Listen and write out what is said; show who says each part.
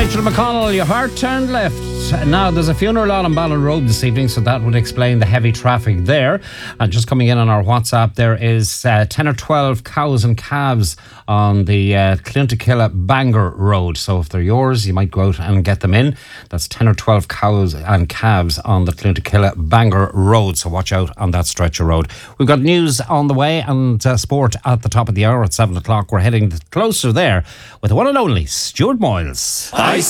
Speaker 1: Rachel McConnell, your heart turned left. Now, there's a funeral on Ballon Road this evening, so that would explain the heavy traffic there. And just coming in on our WhatsApp, there is 10 or 12 cows and calves on the Clontakilla Bangor Road. So if they're yours, you might go out and get them in. That's 10 or 12 cows and calves on the Clontakilla Bangor Road. So watch out on that stretch of road. We've got news on the way and sport at the top of the hour at 7 o'clock. We're heading closer there with the one and only Stuart Moyles.
Speaker 2: I